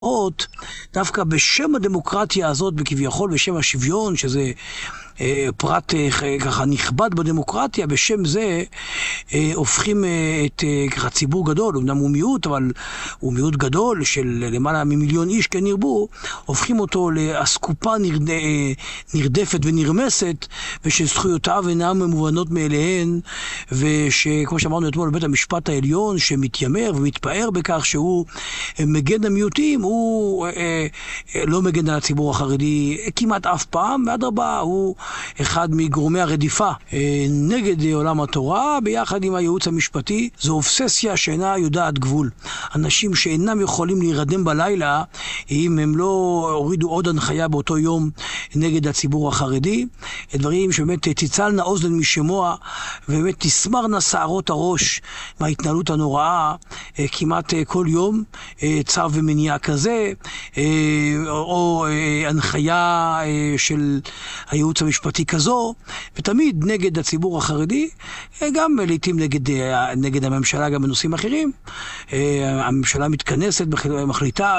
דווקא בשם הדמוקרטיה הזאת, בכביכול בשם השוויון, שזה פרט ככה נכבד בדמוקרטיה, בשם זה הופכים את ככה ציבור גדול, אמנם הוא מיעוט, אבל הוא מיעוט גדול של למעלה ממיליון איש, כן ירבו, הופכים אותו לאסקופה נרדפת ונרמסת, ושזכויותיו אינן מובנות מאליהן, ושכמו שאמרנו אתמול בבית המשפט העליון, שמתיימר ומתפאר בכך שהוא מגן המיעוטים, הוא לא מגן על הציבור החרדי כמעט אף פעם, ואדרבה הוא אחד מגורמי הרדיפה נגד עולם התורה, ביחד עם הייעוץ המשפטי. זו אובססיה שאינה יודעת גבול. אנשים שאינם יכולים להירדם בלילה אם הם לא הורידו עוד הנחיה באותו יום נגד הציבור החרדי. דברים שבאמת תצלנה אוזן משמוע, ובאמת תסמרנה שערות הראש מההתנהלות הנוראה כמעט כל יום, צו ומניעה כזה, או הנחיה של הייעוץ המשפטי כזו, ותמיד נגד הציבור החרדי, גם לעתים נגד הממשלה, גם בנושאים אחרים. הממשלה מתכנסת, מחליטה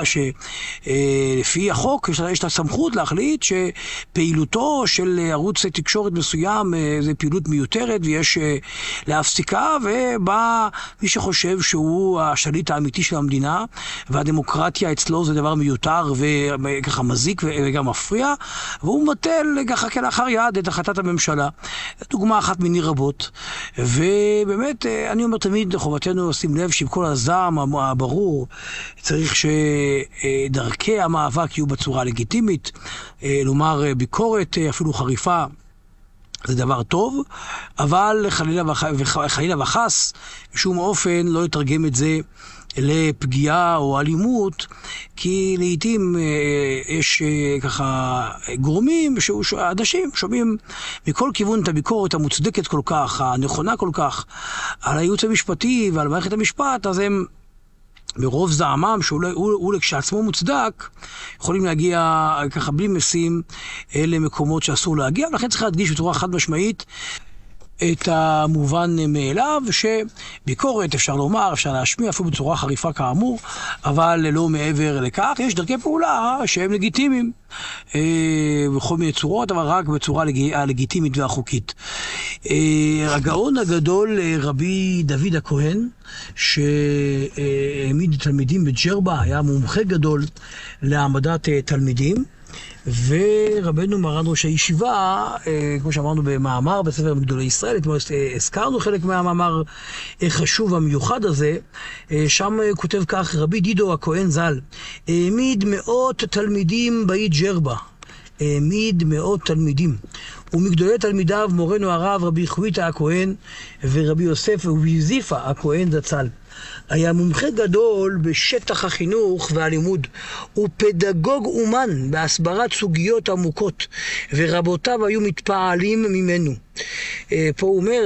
שלפי החוק יש לה סמכות להחליט שפעילותו של ערוץ תקשורת מסוים זה פעילות מיותרת ויש להפסיקה, ובא מי שחושב שהוא השליט האמיתי של המדינה, והדמוקרטיה אצלו זה דבר מיותר וככה מזיק וגם מפריע, והוא מבטל ככה כלאחר יד את החלטת הממשלה. דוגמה אחת מיני רבות. ובאמת אני אומר תמיד חובתנו לשים לב שעם כל הזעם הברור צריך שדרכי המאבק יהיו בצורה לגיטימית, לומר ביקורת אפילו חריפה זה דבר טוב, אבל חלילה וחס בשום אופן לא יתרגם את זה לפגיעה או אלימות, כי לעתים יש ככה גורמים, אנשים שומעים מכל כיוון את הביקורת המוצדקת כל כך, הנכונה כל כך, על הייעוץ המשפטי ועל מערכת המשפט, אז הם ברוב זעמם, שהוא כשעצמו מוצדק, יכולים להגיע ככה בלי משים למקומות שאסור להגיע, ולכן צריך להדגיש בצורה חד משמעית את המובן מאליו, שביקורת אפשר לומר, אפשר להשמיע אפילו בצורה חריפה כאמור, אבל לא מעבר לכך. יש דרכי פעולה שהם לגיטימיים בכל מיני צורות, אבל רק בצורה הלגיטימית והחוקית. הגאון הגדול רבי דוד הכהן, שהעמיד תלמידים בג'רבה, היה מומחה גדול להעמדת תלמידים, ורבנו מרן ראש הישיבה, כמו שאמרנו במאמר בספר מגדולי ישראל, אתמול הזכרנו חלק מהמאמר החשוב המיוחד הזה, שם כותב כך: רבי דידו הכהן ז"ל העמיד מאות תלמידים באי ג'רבה, העמיד מאות תלמידים, ומגדולי תלמידיו מורנו הרב רבי חוויטה הכהן ורבי יוסף וזיפה הכהן זצ"ל. היה מומחה גדול בשטח החינוך והלימוד, הוא פדגוג אומן בהסברת סוגיות עמוקות, ורבותיו היו מתפעלים ממנו. פה הוא אומר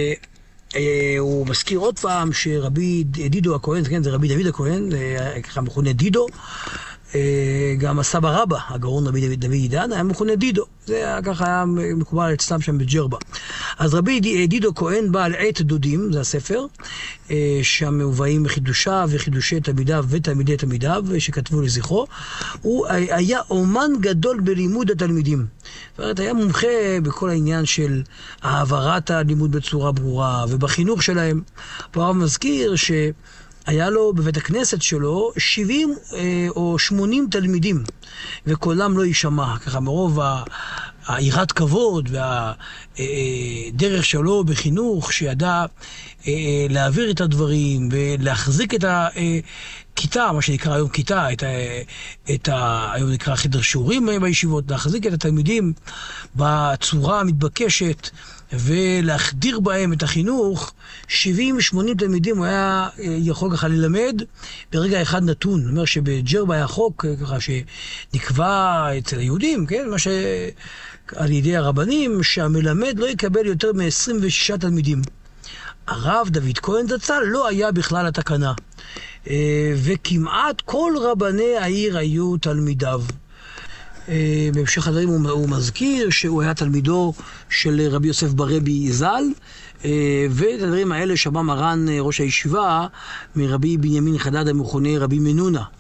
הוא מזכיר עוד פעם שרבי דידו הכהן, כן, זה רבי דוד הכהן, ככה מכונה דידו, גם הסבא רבא, הגאון רבי דוד עידן, היה מכונה דידו. זה ככה היה מקובל אצלם שם בג'רבה. אז רבי דידו כהן בעל עת דודים, זה הספר, שם מובאים חידושיו וחידושי תלמידיו ותלמידי תלמידיו שכתבו לזכרו. הוא היה אומן גדול בלימוד התלמידים. זאת אומרת, היה מומחה בכל העניין של העברת הלימוד בצורה ברורה ובחינוך שלהם. פה הרב מזכיר היה לו בבית הכנסת שלו 70 או 80 תלמידים, וקולם לא יישמע, ככה מרוב היראת כבוד והדרך שלו בחינוך, שידע להעביר את הדברים ולהחזיק את הכיתה, מה שנקרא היום כיתה, היום נקרא חדר שיעורים בישיבות, להחזיק את התלמידים בצורה המתבקשת ולהחדיר בהם את החינוך. 70-80 תלמידים הוא היה יכול ככה ללמד ברגע אחד נתון. זאת אומרת שבג'רבה היה חוק ככה שנקבע אצל היהודים, כן? מה שעל ידי הרבנים, שהמלמד לא יקבל יותר מ-26 תלמידים. הרב דוד כהן זצ"ל לא היה בכלל התקנה, וכמעט כל רבני העיר היו תלמידיו. בהמשך הדברים הוא מזכיר שהוא היה תלמידו של רבי יוסף ברבי ז"ל, ואת הדברים האלה שמע מרן ראש הישיבה מרבי בנימין חדד המכונה רבי מנונה.